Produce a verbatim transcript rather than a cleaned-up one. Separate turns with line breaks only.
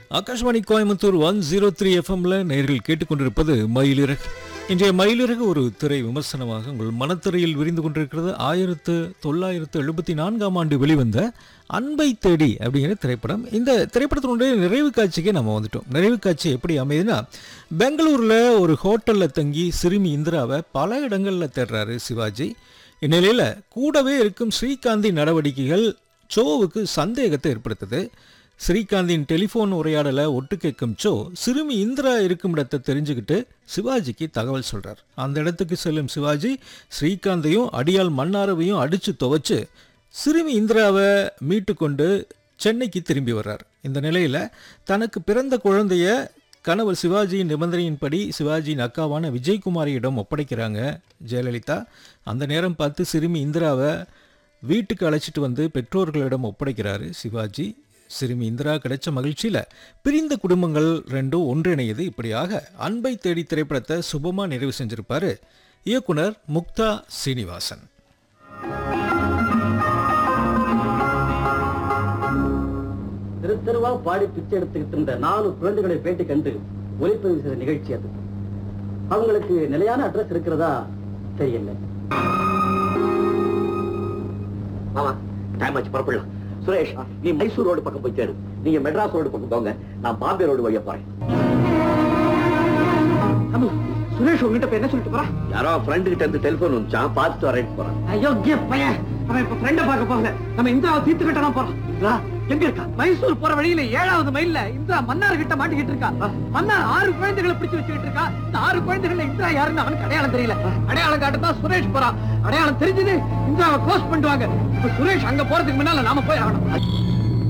Akashvani Coimbatore one zero three எஃப்எம்ல நேர்கள் கேட்டுக்கொண்டிருப்பது மயிலிறகு. இன்றைய மயிலிறகு ஒரு திரை விமர்சனமாக உங்கள் மனத்திரையில் விரிந்து கொண்டிருக்கிறது. ஆயிரத்து தொள்ளாயிரத்து எழுபத்தி நான்காம் ஆண்டு வெளிவந்த அன்பை தேடி அப்படிங்கிற திரைப்படம். இந்த திரைப்படத்தினுடைய நிறைவு காட்சிக்கே நம்ம வந்துட்டோம். நிறைவு காட்சி எப்படி அமையுதுன்னா, பெங்களூரில் ஒரு ஹோட்டலில் தங்கி சிறுமி இந்திராவை பல இடங்களில் தேடுறாரு சிவாஜி. இந்நிலையில் கூடவே இருக்கும் ஸ்ரீகாந்தின் நடவடிக்கைகள் சோவுக்கு சந்தேகத்தை ஏற்படுத்துது. ஸ்ரீகாந்தின் டெலிஃபோன் உரையாடலை ஒட்டு கேட்கும் சோ சிறுமி இந்திரா இருக்கும் இடத்தை தெரிஞ்சுக்கிட்டு சிவாஜிக்கு தகவல் சொல்கிறார். அந்த இடத்துக்கு செல்லும் சிவாஜி ஸ்ரீகாந்தையும் அடியால் மன்னாரவையும் அடித்து துவைச்சு சிறுமி இந்திராவை மீட்டு கொண்டு சென்னைக்கு திரும்பி வர்றார். இந்த நிலையில் தனக்கு பிறந்த குழந்தைய கணவர் சிவாஜியின் நிபந்தனையின்படி சிவாஜியின் அக்காவான விஜயகுமாரியிடம் ஒப்படைக்கிறாங்க ஜெயலலிதா. அந்த நேரம் பார்த்து சிறுமி இந்திராவை வீட்டுக்கு அழைச்சிட்டு வந்து பெற்றோர்களிடம் ஒப்படைக்கிறாரு சிவாஜி. சிறுமி இந்திரா கிடைச்ச மகிழ்ச்சியில் பிரிந்த குடும்பங்கள் ரெண்டும் ஒன்றிணையது. இப்படியாக அன்பை தேடி திரைப்படத்தை சுபமாக நிறைவு செஞ்சிருப்பாரு இயக்குனர் முக்தா சீனிவாசன்.
திரு தெருவா பாடி பிச்சை எடுத்துக்கிட்டு இருந்த நாலு குழந்தைகளை பேட்டி கண்டு ஒளிப்பதிவு செய்த நிகழ்ச்சி அது. அவங்களுக்கு நிலையான அட்ரஸ் இருக்கிறதா தெரியல.
ஆமா, டைம் ஆச்சு, புறப்படலாம். சுரேஷ், நீ மைசூர் ரோடு பக்கம் போய் சேரு. நீங்க மெட்ராஸ் ரோடு பக்கம் போங்க, நான் பாம்பே ரோடு வழியா போறேன்.
சுரேஷ் உங்ககிட்ட என்ன சொல்லிட்டு போறான்?
யாரோ ஃப்ரெண்டு கிட்ட இருந்து டெலிபோன் வந்துச்சான், பார்த்துட்டு வரேன் போறான்.
அயோக்கிய பையன், அவன் இப்ப ஃப்ரெண்ட பார்க்க போகல, நம்ம இந்திராவை தீர்த்து கட்ட தான் போறோம். எங்க இருக்கா? மைசூர் போற வழியில ஏழாவது மைல்ல இந்திரா மன்னார் கிட்ட மாட்டிக்கிட்டு இருக்கா. மன்னார் ஆறு குழந்தைகளை பிடிச்சு வச்சுக்கிட்டு இருக்கா. இந்த ஆறு குழந்தைகள் இந்திரா யாருன்னு அவனுக்கு அடையாளம் தெரியல. அடையாளம் காட்டத்தான் சுரேஷ் போறான். அடையாளம் தெரிஞ்சது இந்திராவை க்ளோஸ் பண்ணுவாங்க. இப்ப சுரேஷ் அங்க போறதுக்கு முன்னால நாம போய் ஆகணும்.